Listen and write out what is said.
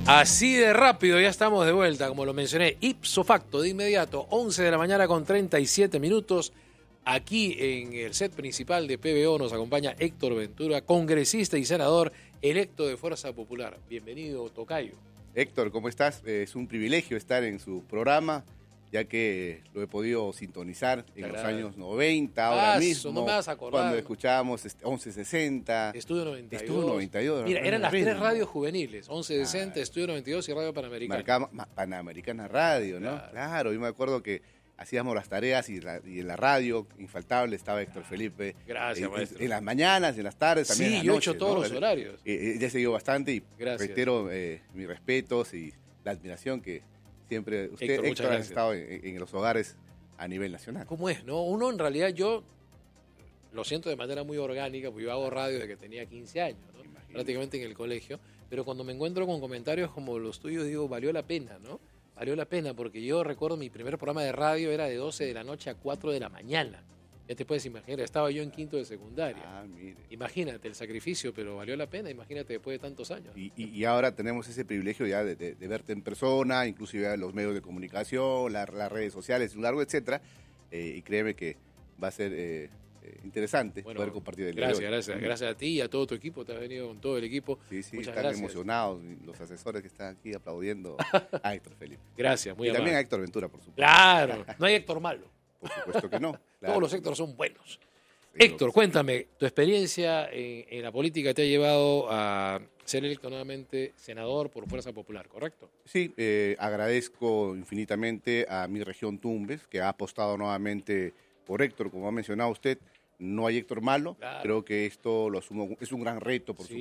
Así de rápido ya estamos de vuelta, como lo mencioné, ipso facto, de inmediato, 11 de la mañana con 37 minutos. Aquí en el set principal de PBO nos acompaña Héctor Ventura, congresista y senador electo de Fuerza Popular. Bienvenido, tocayo. Héctor, ¿cómo estás? Es un privilegio estar en su programa, ya que lo he podido sintonizar en los años 90, ahora mismo, no me vas a acordar, cuando escuchábamos 1160. Estudio 92. Estudio 92. Mira, eran las tres radios juveniles, 1160, Estudio 92 y Radio Panamericana. Panamericana Radio, ¿no? Claro, yo me acuerdo que hacíamos las tareas y en la radio, infaltable, estaba Héctor Felipe. Gracias, maestro. En las mañanas, en las tardes, también en las yo he noches, hecho todos los horarios. Ya he seguido bastante y gracias. Reitero mis respetos y la admiración que siempre usted, Héctor, ha estado en los hogares a nivel nacional. ¿Cómo es, no? Uno, en realidad, yo lo siento de manera muy orgánica, porque yo hago radio desde que tenía 15 años, ¿no? Prácticamente en el colegio, pero cuando me encuentro con comentarios como los tuyos, digo, valió la pena, ¿no? Valió la pena, porque yo recuerdo mi primer programa de radio era de 12 de la noche a 4 de la mañana. Ya te puedes imaginar, estaba yo en quinto de secundaria. Mire. Imagínate el sacrificio, pero valió la pena, imagínate después de tantos años. Y ahora tenemos ese privilegio ya de verte en persona, inclusive los medios de comunicación, las redes sociales, un largo, etcétera. Y créeme que va a ser interesante poder compartir el día de hoy. Gracias a ti y a todo tu equipo, te has venido con todo el equipo. Sí, muchas están gracias. Emocionados los asesores que están aquí aplaudiendo a Héctor Felipe. Gracias, muy y amable. También a Héctor Ventura, por supuesto. Claro, no hay Héctor malo. Por supuesto que no. Claro. Todos los Héctor son buenos. Héctor, cuéntame, tu experiencia en la política te ha llevado a ser electo nuevamente senador por Fuerza Popular, ¿correcto? Sí, agradezco infinitamente a mi región Tumbes, que ha apostado nuevamente por Héctor, como ha mencionado usted. No hay Héctor malo, creo que esto lo asumo, es un gran reto, por supuesto.